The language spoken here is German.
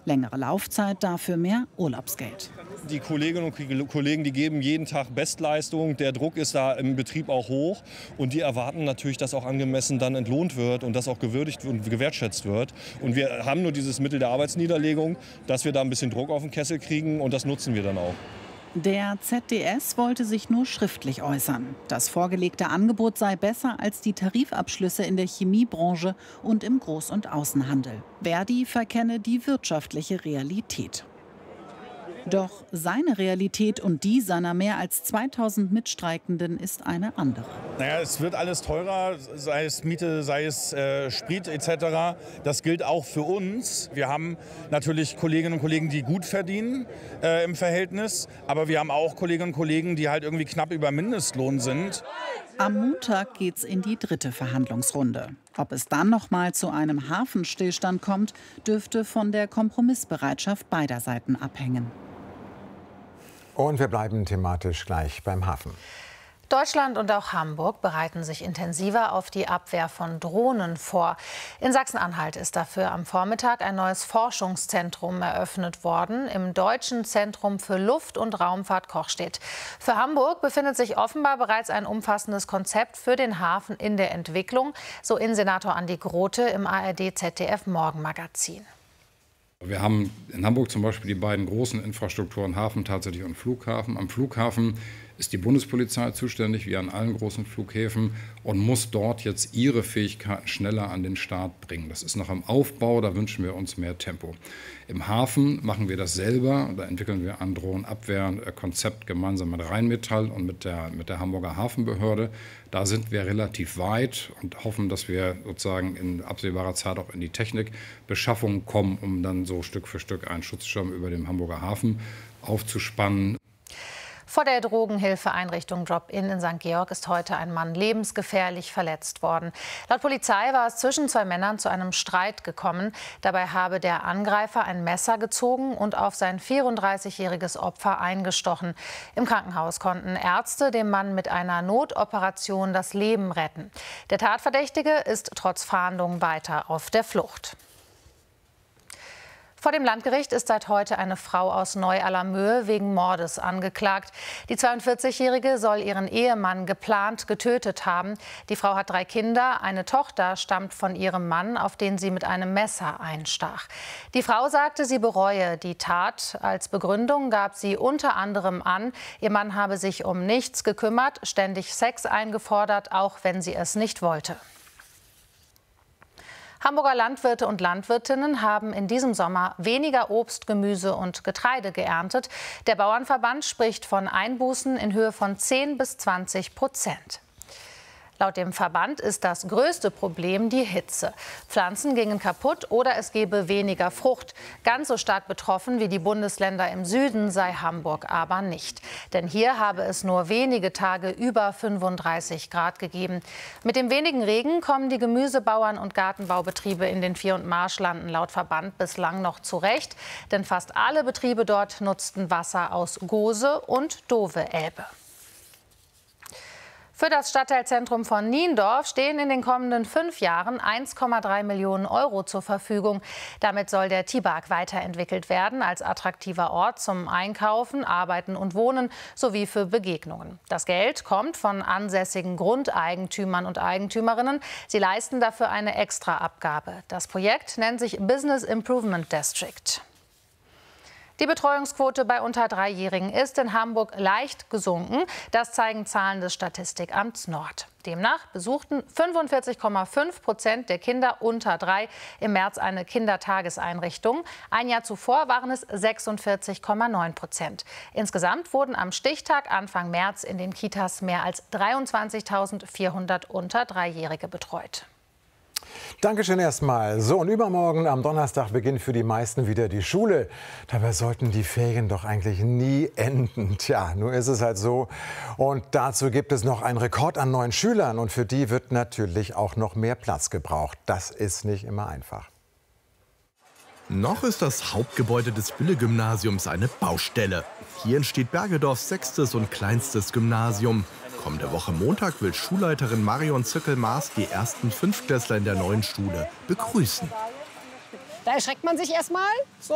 Längere Laufzeit, dafür mehr Urlaubsgeld. Die Kolleginnen und Kollegen, die geben jeden Tag Bestleistung. Der Druck ist da im Betrieb auch hoch. Und die erwarten natürlich, dass auch angemessen dann entlohnt wird und dass auch gewürdigt und gewertschätzt wird. Und wir haben nur dieses Mittel der Arbeitsniederlegung, dass wir da ein bisschen Druck auf den Kessel kriegen. Und das nutzen wir dann auch. Der ZDS wollte sich nur schriftlich äußern. Das vorgelegte Angebot sei besser als die Tarifabschlüsse in der Chemiebranche und im Groß- und Außenhandel. Verdi verkenne die wirtschaftliche Realität. Doch seine Realität und die seiner mehr als 2000 Mitstreikenden ist eine andere. Naja, es wird alles teurer, sei es Miete, sei es Sprit etc. Das gilt auch für uns. Wir haben natürlich Kolleginnen und Kollegen, die gut verdienen im Verhältnis. Aber wir haben auch Kolleginnen und Kollegen, die halt irgendwie knapp über Mindestlohn sind. Am Montag geht's in die 3. Verhandlungsrunde. Ob es dann noch mal zu einem Hafenstillstand kommt, dürfte von der Kompromissbereitschaft beider Seiten abhängen. Und wir bleiben thematisch gleich beim Hafen. Deutschland und auch Hamburg bereiten sich intensiver auf die Abwehr von Drohnen vor. In Sachsen-Anhalt ist dafür am Vormittag ein neues Forschungszentrum eröffnet worden im Deutschen Zentrum für Luft- und Raumfahrt Kochstedt. Für Hamburg befindet sich offenbar bereits ein umfassendes Konzept für den Hafen in der Entwicklung, so Innensenator Andi Grote im ARD-ZDF-Morgenmagazin. Wir haben in Hamburg zum Beispiel die beiden großen Infrastrukturen, Hafen tatsächlich und Flughafen. Am Flughafen ist die Bundespolizei zuständig, wie an allen großen Flughäfen, und muss dort jetzt ihre Fähigkeiten schneller an den Start bringen. Das ist noch im Aufbau, da wünschen wir uns mehr Tempo. Im Hafen machen wir das selber, da entwickeln wir ein Drohnenabwehrkonzept gemeinsam mit Rheinmetall und mit der Hamburger Hafenbehörde. Da sind wir relativ weit und hoffen, dass wir sozusagen in absehbarer Zeit auch in die Technikbeschaffung kommen, um dann so Stück für Stück einen Schutzschirm über dem Hamburger Hafen aufzuspannen. Vor der Drogenhilfeeinrichtung Drop-In in St. Georg ist heute ein Mann lebensgefährlich verletzt worden. Laut Polizei war es zwischen zwei Männern zu einem Streit gekommen. Dabei habe der Angreifer ein Messer gezogen und auf sein 34-jähriges Opfer eingestochen. Im Krankenhaus konnten Ärzte dem Mann mit einer Notoperation das Leben retten. Der Tatverdächtige ist trotz Fahndung weiter auf der Flucht. Vor dem Landgericht ist seit heute eine Frau aus Neu-Allermöhe wegen Mordes angeklagt. Die 42-Jährige soll ihren Ehemann geplant getötet haben. Die Frau hat 3 Kinder. Eine Tochter stammt von ihrem Mann, auf den sie mit einem Messer einstach. Die Frau sagte, sie bereue die Tat. Als Begründung gab sie unter anderem an, ihr Mann habe sich um nichts gekümmert, ständig Sex eingefordert, auch wenn sie es nicht wollte. Hamburger Landwirte und Landwirtinnen haben in diesem Sommer weniger Obst, Gemüse und Getreide geerntet. Der Bauernverband spricht von Einbußen in Höhe von 10 bis 20%. Laut dem Verband ist das größte Problem die Hitze. Pflanzen gingen kaputt oder es gebe weniger Frucht. Ganz so stark betroffen wie die Bundesländer im Süden sei Hamburg aber nicht. Denn hier habe es nur wenige Tage über 35 Grad gegeben. Mit dem wenigen Regen kommen die Gemüsebauern und Gartenbaubetriebe in den Vier- und Marschlanden laut Verband bislang noch zurecht. Denn fast alle Betriebe dort nutzten Wasser aus Gose und Dove-Elbe. Für das Stadtteilzentrum von Niendorf stehen in den kommenden 5 Jahren 1,3 Millionen € zur Verfügung. Damit soll der Tibak weiterentwickelt werden als attraktiver Ort zum Einkaufen, Arbeiten und Wohnen sowie für Begegnungen. Das Geld kommt von ansässigen Grundeigentümern und Eigentümerinnen. Sie leisten dafür eine Extraabgabe. Das Projekt nennt sich Business Improvement District. Die Betreuungsquote bei unter 3-Jährigen ist in Hamburg leicht gesunken. Das zeigen Zahlen des Statistikamts Nord. Demnach besuchten 45,5% der Kinder unter 3 im März eine Kindertageseinrichtung. Ein Jahr zuvor waren es 46,9%. Insgesamt wurden am Stichtag Anfang März in den Kitas mehr als 23.400 unter 3-Jährige betreut. Dankeschön erstmal. So, und übermorgen am Donnerstag beginnt für die meisten wieder die Schule. Dabei sollten die Ferien doch eigentlich nie enden. Tja, nur ist es halt so. Und dazu gibt es noch einen Rekord an neuen Schülern. Und für die wird natürlich auch noch mehr Platz gebraucht. Das ist nicht immer einfach. Noch ist das Hauptgebäude des Bülle-Gymnasiums eine Baustelle. Hier entsteht Bergedorfs 6. und kleinstes Gymnasium. Kommende Woche Montag will Schulleiterin Marion Zückel-Maas die ersten 5. Klässler in der neuen Schule begrüßen. Da erschreckt man sich erstmal so